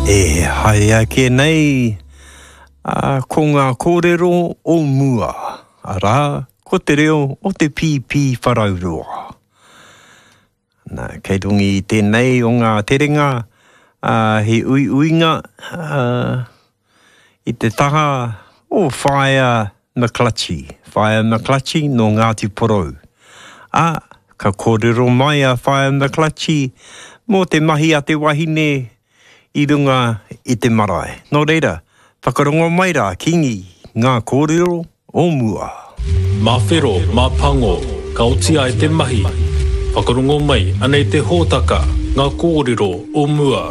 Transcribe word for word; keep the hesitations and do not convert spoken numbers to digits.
E hai ake nei, a ko ngā kōrero o mua, a rā, ko te reo o te pīpī wharauroa. Nā, kei rungi i tēnei o ngā terenga, uh, he ui uinga uh, i te taha o Whaia McClutchy, Whaia McClutchy no Ngāti Porou. A, ka kōrero mai a Whaia McClutchy mō te mahi a te wahine i runga i te marae. Nō reira, whakarongo mai rā kingi ngā kōrero o mua. Mā whero, mā pango, ka otia e te mahi. Whakarongo mai, anei te hōtaka, ngā kōrero o mua.